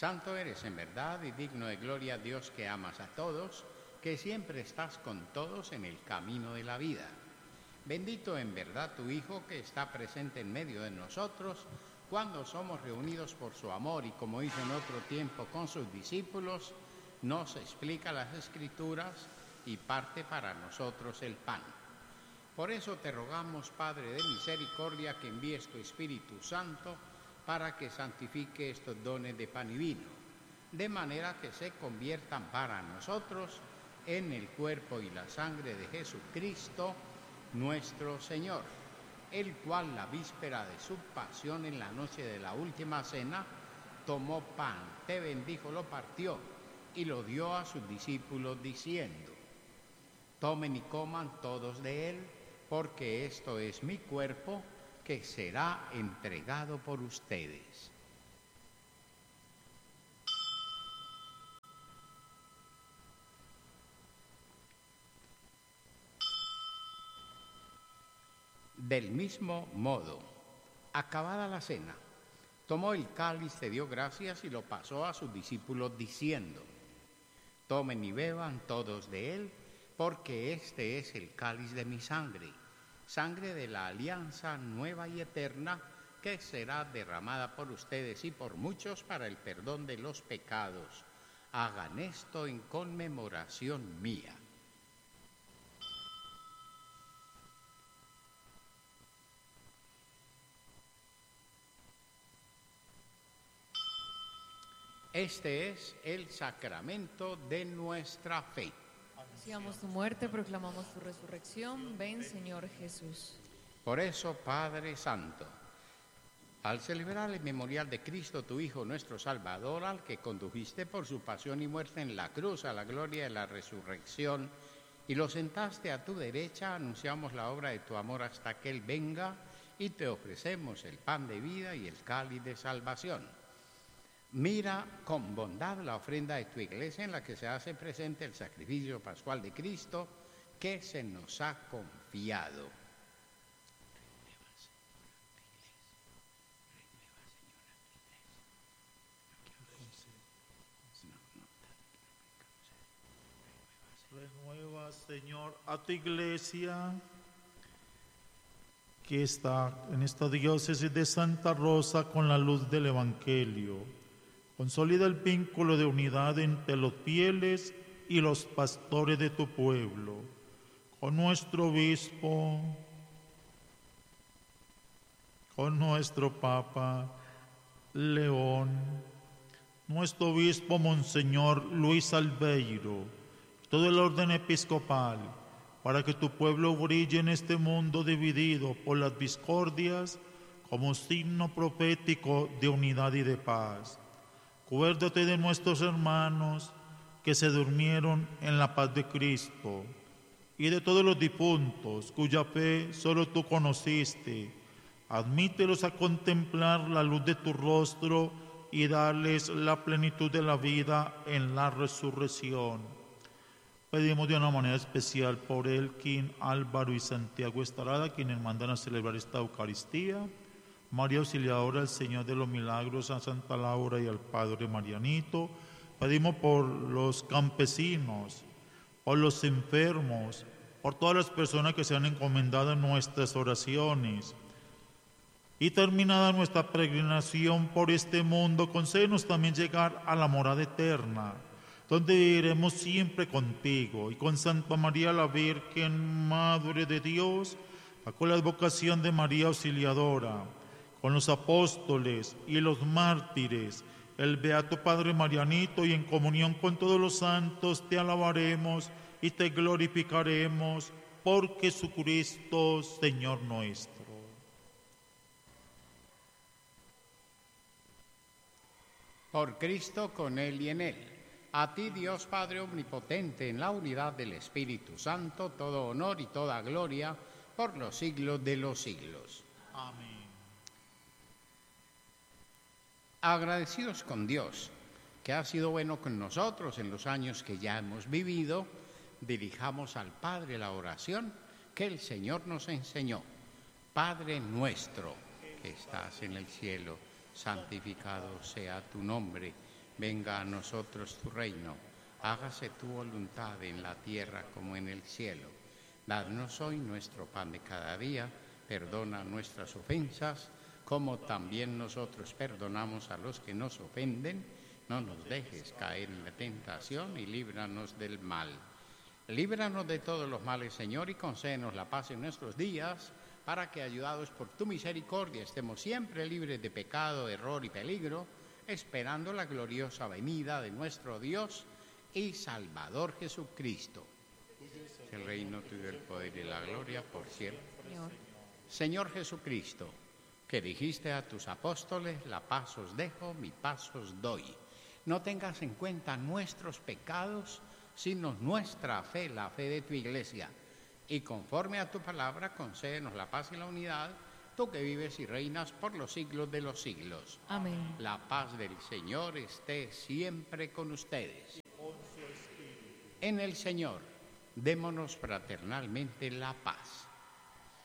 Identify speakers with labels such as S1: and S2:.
S1: Santo eres en verdad y digno de gloria, Dios que amas a todos, que siempre estás con todos en el camino de la vida. Bendito en verdad tu Hijo, que está presente en medio de nosotros cuando somos reunidos por su amor, y como hizo en otro tiempo con sus discípulos, nos explica las Escrituras y parte para nosotros el pan. Por eso te rogamos, Padre de misericordia, que envíes tu Espíritu Santo para que santifique estos dones de pan y vino, de manera que se conviertan para nosotros en el cuerpo y la sangre de Jesucristo, nuestro Señor, el cual la víspera de su pasión, en la noche de la última cena, tomó pan, te bendijo, lo partió y lo dio a sus discípulos diciendo: tomen y coman todos de él, porque esto es mi cuerpo, que será entregado por ustedes. Del mismo modo, acabada la cena, tomó el cáliz, te dio gracias y lo pasó a sus discípulos diciendo: tomen y beban todos de él, porque este es el cáliz de mi sangre, sangre de la alianza nueva y eterna, que será derramada por ustedes y por muchos para el perdón de los pecados. Hagan esto en conmemoración mía. Este es el sacramento de nuestra fe.
S2: Anunciamos tu muerte, proclamamos tu resurrección. Ven, Señor Jesús.
S1: Por eso, Padre Santo, al celebrar el memorial de Cristo, tu Hijo, nuestro Salvador, al que condujiste por su pasión y muerte en la cruz a la gloria de la resurrección, y lo sentaste a tu derecha, anunciamos la obra de tu amor hasta que Él venga, y te ofrecemos el pan de vida y el cáliz de salvación. Mira con bondad la ofrenda de tu iglesia, en la que se hace presente el sacrificio pascual de Cristo que se nos ha confiado.
S3: Renueva, Señor, a tu iglesia, que está en esta diócesis de Santa Rosa con la luz del Evangelio. Consolida el vínculo de unidad entre los fieles y los pastores de tu pueblo. Con nuestro obispo, con nuestro Papa León, nuestro obispo Monseñor Luis Albeiro, todo el orden episcopal, para que tu pueblo brille en este mundo dividido por las discordias como signo profético de unidad y de paz. Acuérdate de nuestros hermanos que se durmieron en la paz de Cristo y de todos los difuntos cuya fe solo tú conociste. Admítelos a contemplar la luz de tu rostro y darles la plenitud de la vida en la resurrección. Pedimos de una manera especial por Elkin, Álvaro y Santiago Estarada, quienes mandan a celebrar esta Eucaristía. María Auxiliadora, el Señor de los Milagros, a Santa Laura y al Padre Marianito. Pedimos por los campesinos, por los enfermos, por todas las personas que se han encomendado en nuestras oraciones. Y terminada nuestra peregrinación por este mundo, concédenos también llegar a la morada eterna, donde viviremos siempre contigo, y con Santa María la Virgen, Madre de Dios, con la advocación de María Auxiliadora, con los apóstoles y los mártires, el Beato Padre Marianito, y en comunión con todos los santos te alabaremos y te glorificaremos por Jesucristo, Señor nuestro.
S1: Por Cristo, con Él y en Él. A ti, Dios Padre Omnipotente, en la unidad del Espíritu Santo, todo honor y toda gloria por los siglos de los siglos.
S3: Amén.
S1: Agradecidos con Dios, que ha sido bueno con nosotros en los años que ya hemos vivido, dirijamos al Padre la oración que el Señor nos enseñó. Padre nuestro, que estás en el cielo, santificado sea tu nombre. Venga a nosotros tu reino, hágase tu voluntad en la tierra como en el cielo. Danos hoy nuestro pan de cada día, perdona nuestras ofensas, como también nosotros perdonamos a los que nos ofenden. No nos dejes caer en la tentación y líbranos del mal. Líbranos de todos los males, Señor, y concédenos la paz en nuestros días, para que, ayudados por tu misericordia, estemos siempre libres de pecado, error y peligro, esperando la gloriosa venida de nuestro Dios y Salvador Jesucristo. El reino tuyo, el poder y la gloria por siempre. Señor Jesucristo, que dijiste a tus apóstoles, la paz os dejo, mi paz os doy. No tengas en cuenta nuestros pecados, sino nuestra fe, la fe de tu Iglesia. Y conforme a tu palabra, concédenos la paz y la unidad, tú que vives y reinas por los siglos de los siglos.
S2: Amén.
S1: La paz del Señor esté siempre con ustedes. En el Señor, démonos fraternalmente la paz.